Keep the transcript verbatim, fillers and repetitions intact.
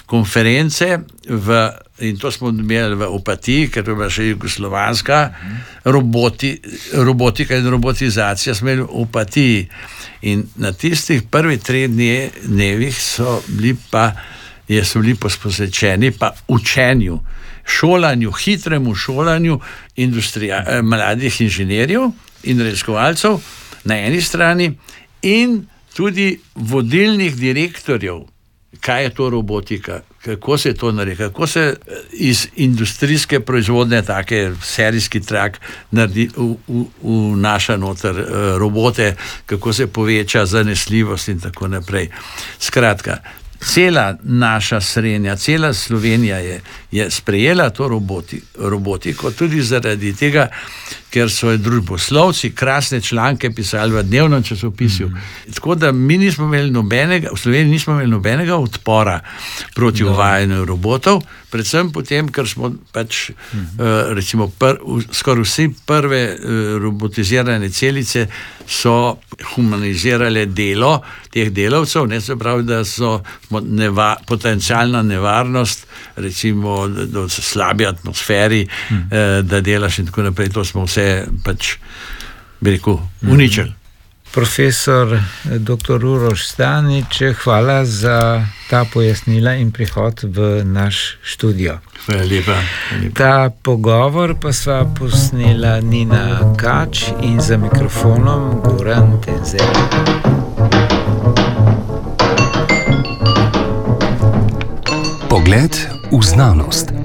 konference v, in to smo imeli v Opatiji, ker to je bila še jugoslovanska roboti, robotika in robotizacija, smo imeli v Opatiji. In na tistih prvih treh dne, dnevih so bili pa, so bili posvečeni pa učenju, šolanju, hitremu šolanju industrija, eh, mladih inženirjev in raziskovalcev na eni strani in tudi vodilnih direktorjev, kaj je to robotika, kako se to naredi, kako se iz industrijske proizvodne take serijski trak naredi, v, v, vnaša noter robote, kako se poveča zanesljivost in tako naprej. Skratka, cela naša srednja, cela Slovenija je, je sprejela to roboti, robotiko tudi zaradi tega, ker so družboslovci krasne članke pisali v dnevnem časopisju. Mm-hmm. Tako da mi nismo imeli nobenega, v Sloveniji nismo imeli nobenega odpora proti no. uvajanju robotov, predvsem potem, ker smo pač mm-hmm. uh, recimo pr, skoraj vsi prve uh, robotizirane celice so humanizirale delo teh delavcev, ne se pravi, da so neva, potencialna nevarnost recimo do slabi atmosferi, mm. uh, da delaš in tako naprej, to smo vse pač, bi rekel, uničili. Profesor doktor Uroš Stanič, hvala za ta pojasnila in prihod v naš študio. Hvala lepa. lepa. Ta pogovor pa sva posnela Nina Kač in za mikrofonom Goran Tenzel. Pogled v znanost.